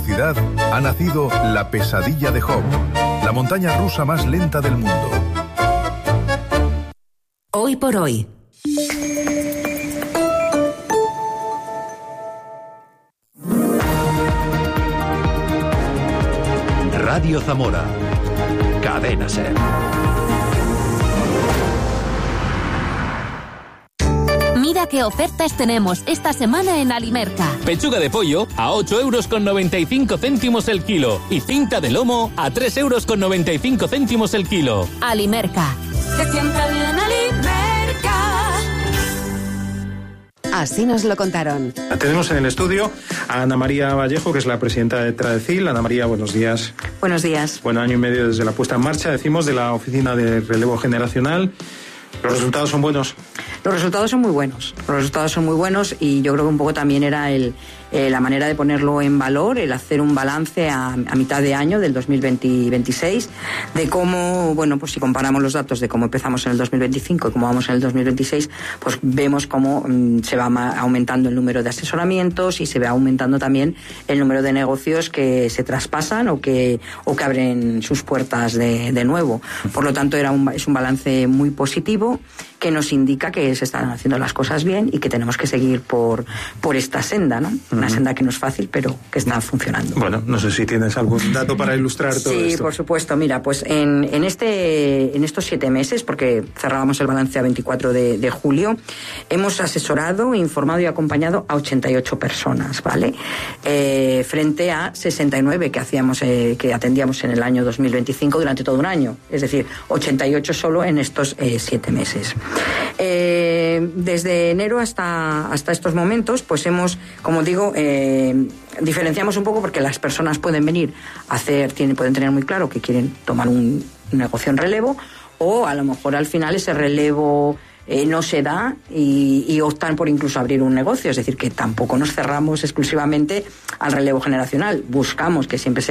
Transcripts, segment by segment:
Ciudad ha nacido la pesadilla de Job, la montaña rusa más lenta del mundo. Hoy por hoy. Radio Zamora. Cadena SER. Mira qué ofertas tenemos esta semana en Alimerca. Pechuga de pollo a 8,95 € el kilo y cinta de lomo a 3,95 € el kilo. Alimerca. Se sienta bien Alimerca. Así nos lo contaron. Tenemos en el estudio a Ana María Vallejo, que es la presidenta de Tradecil. Ana María, buenos días. Buenos días. Bueno, año y medio desde la puesta en marcha, decimos, de la Oficina de Relevo Generacional. ¿Los resultados son buenos? Los resultados son muy buenos. Los resultados son muy buenos y yo creo que un poco también era la manera de ponerlo en valor, el hacer un balance a mitad de año del 2020-26 de cómo, bueno, pues si comparamos los datos de cómo empezamos en el 2025 y cómo vamos en el 2026, pues vemos cómo se va aumentando el número de asesoramientos y se va aumentando también el número de negocios que se traspasan o que abren sus puertas de nuevo. Por lo tanto, es un balance muy positivo que nos indica que se están haciendo las cosas bien y que tenemos que seguir por esta senda, ¿no? Una senda que no es fácil, pero que está funcionando. Bueno, no sé si tienes algún dato para ilustrar todo esto. Sí, por supuesto. Mira, pues en estos 7 meses, porque cerrábamos el balance a 24 de julio, hemos asesorado, informado y acompañado a 88 personas, ¿vale? Frente a 69 que atendíamos en el año 2025 durante todo un año. Es decir, 88 solo en estos 7 meses. Desde enero hasta estos momentos, pues hemos, como digo, diferenciamos un poco porque las personas pueden venir pueden tener muy claro que quieren tomar un negocio en relevo, o a lo mejor al final ese relevo no se da y optan por incluso abrir un negocio. Es decir, que tampoco nos cerramos exclusivamente al relevo generacional. Buscamos que siempre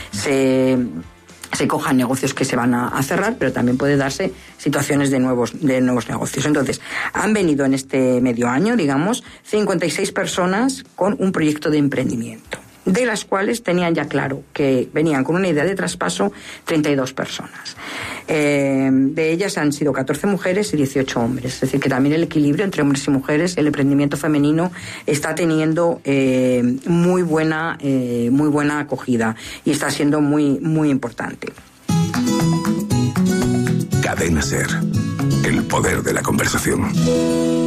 se cojan negocios que se van a cerrar, pero también puede darse situaciones de nuevos negocios. Entonces, han venido en este medio año, digamos, 56 personas con un proyecto de emprendimiento, de las cuales tenían ya claro que venían con una idea de traspaso 32 personas. De ellas han sido 14 mujeres y 18 hombres. Es decir, que también el equilibrio entre hombres y mujeres, el emprendimiento femenino está teniendo muy buena acogida y está siendo muy, muy importante. Cadena SER. El poder de la conversación.